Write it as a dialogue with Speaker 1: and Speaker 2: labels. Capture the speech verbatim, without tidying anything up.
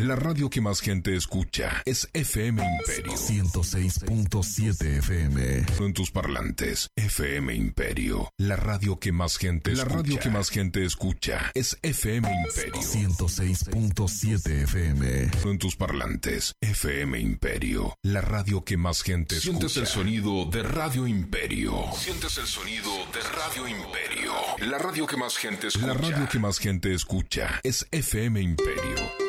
Speaker 1: La radio que más gente escucha es F M Imperio.
Speaker 2: ciento seis punto siete F M.
Speaker 1: En tus parlantes, F M Imperio. La radio que más gente escucha. La radio que más gente escucha es F M Imperio.
Speaker 2: ciento seis punto siete F M.
Speaker 1: En tus parlantes, F M Imperio. La radio que más gente escucha. Sientes el sonido de Radio Imperio. Sientes el sonido de Radio Imperio. La radio que más gente escucha. La radio que más gente escucha es F M Imperio.